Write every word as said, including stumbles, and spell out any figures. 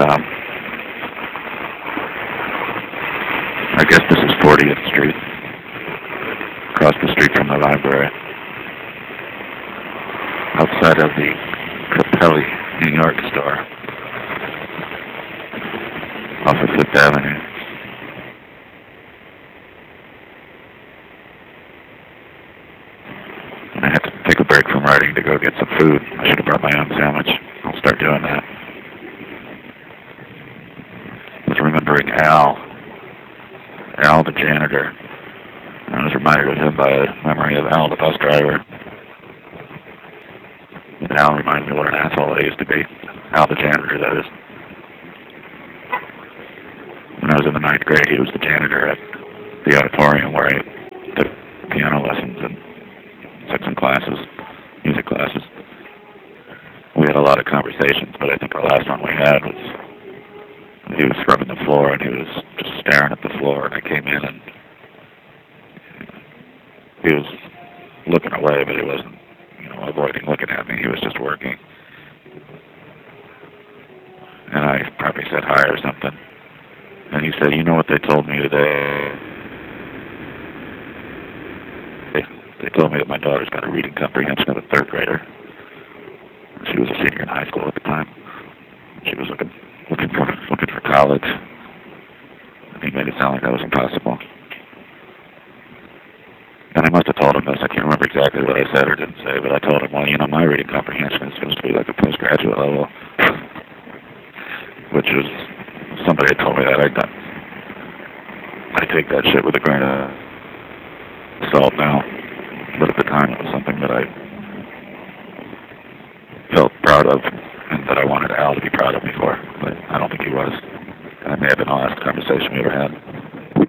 Um, I guess this is fortieth Street, across the street from the library, outside of the Capelli New York store, off of Fifth Avenue. And I had to take a break from writing to go get some food. I should have brought my own sandwich. I'll start doing that. I was remembering Al, Al the janitor. I was reminded of him by a memory of Al the bus driver. And Al reminds me what an asshole I used to be. Al the janitor, that is. When I was in the ninth grade, he was the janitor at the auditorium where I took piano lessons and section classes, music classes. We had a lot of conversations, but I think the last one we had was he was scrubbing the floor and he was just staring at the floor, and I came in and he was looking away, but he wasn't, you know, avoiding looking at me. He was just working. And I probably said hi or something. And he said, you know what they told me today? They, they told me that my daughter's got a reading comprehension of a third grader. She was a senior in high school at the time. She was looking looking for looking for college. And he made it sound like that was impossible. And I must have told him this. I can't remember exactly what I said or didn't say, but I told him, well, you know, my reading comprehension is supposed to be like a postgraduate level. Which is, somebody had told me that. I got, I take that shit with a grain of salt now. But at the time, it was something that I felt proud of and that I wanted Al to be proud of me for. But I don't think he was. That may have been the last conversation we ever had.